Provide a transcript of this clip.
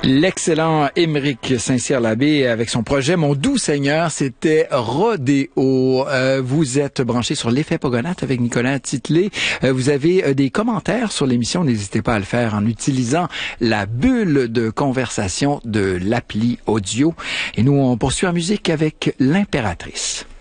L'excellent Émeric Saint-Cyr-Labbé avec son projet Mon doux Seigneur, c'était Rodéo. Vous êtes branché sur l'effet Pogonath avec Nicolas Titley. Vous avez des commentaires sur l'émission, n'hésitez pas à le faire en utilisant la bulle de conversation de l'appli audio. Et nous, on poursuit en musique avec l'Impératrice.